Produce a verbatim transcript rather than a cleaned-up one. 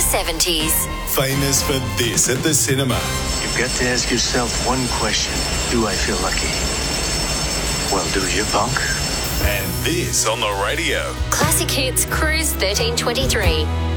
seventies. Famous for this at the cinema. You've got to ask yourself one question. Do I feel lucky? Well, do you, punk? And this on the radio. Classic Hits Cruise thirteen twenty-three.